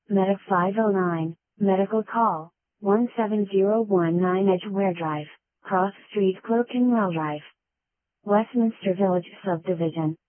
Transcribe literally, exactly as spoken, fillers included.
Medic five oh nine, Medical Call, one seven zero one nine Edgeware Drive, Cross Street Clerkenwell Drive. Westminster Village Subdivision.